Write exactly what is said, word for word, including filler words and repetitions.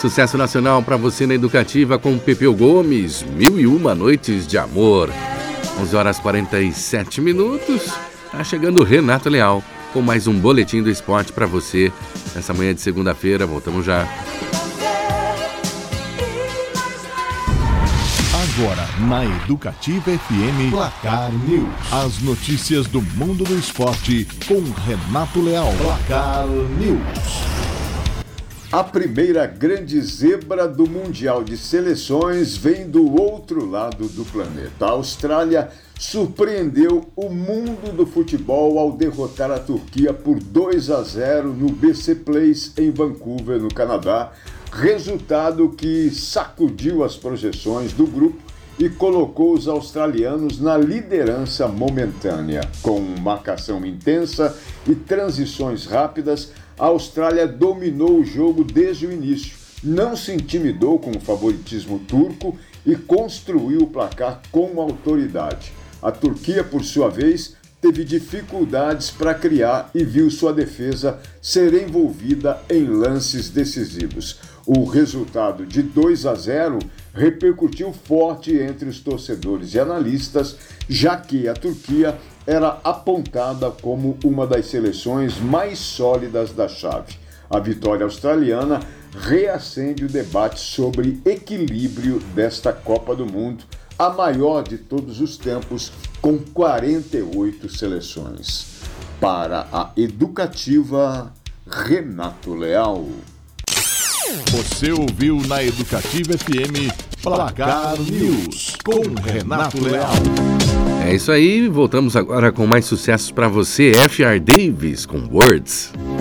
Sucesso nacional para você na Educativa com Pepeu Gomes, Mil e Uma Noites de Amor. onze horas e quarenta e sete minutos. Tá chegando o Renato Leal com mais um boletim do esporte para você nessa manhã de segunda-feira. Voltamos já. Agora, na Educativa F M, Placar News. As notícias do mundo do esporte com Renato Leal. Placar News. A primeira grande zebra do Mundial de Seleções vem do outro lado do planeta. A Austrália surpreendeu o mundo do futebol ao derrotar a Turquia por dois a zero no B C Place em Vancouver, no Canadá. Resultado que sacudiu as projeções do grupo e colocou os australianos na liderança momentânea. Com marcação intensa e transições rápidas, a Austrália dominou o jogo desde o início, não se intimidou com o favoritismo turco e construiu o placar com autoridade. A Turquia, por sua vez, teve dificuldades para criar e viu sua defesa ser envolvida em lances decisivos. O resultado de dois a zero repercutiu forte entre os torcedores e analistas, já que a Turquia era apontada como uma das seleções mais sólidas da chave. A vitória australiana reacende o debate sobre equilíbrio desta Copa do Mundo, a maior de todos os tempos, com quarenta e oito seleções. Para a Educativa, Renato Leal. Você ouviu na Educativa F M Placar News com Renato Leal. É isso aí, voltamos agora com mais sucessos para você, F R Davis com Words.